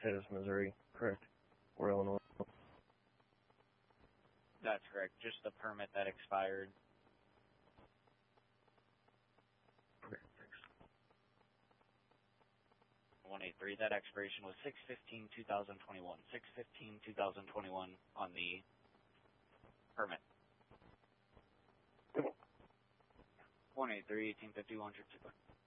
Titus, Missouri, correct? Or Illinois? That's correct. Just the permit that expired. Okay, thanks. 183. That expiration was 6/15/2021. 6/15/2021 on the permit. 183, 1850, 162.